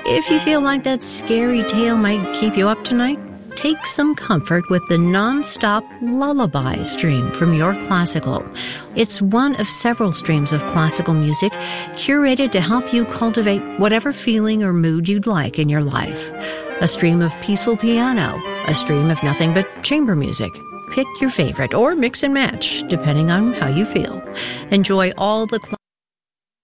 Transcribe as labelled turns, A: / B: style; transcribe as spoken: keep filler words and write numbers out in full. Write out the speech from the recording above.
A: If you feel like that scary tale might keep you up tonight, take some comfort with the non-stop lullaby stream from Your Classical. It's one of several streams of classical music curated to help you cultivate whatever feeling or mood you'd like in your life. A stream of peaceful piano, a stream of nothing but chamber music. Pick your favorite or mix and match, depending on how you feel. Enjoy all the cl-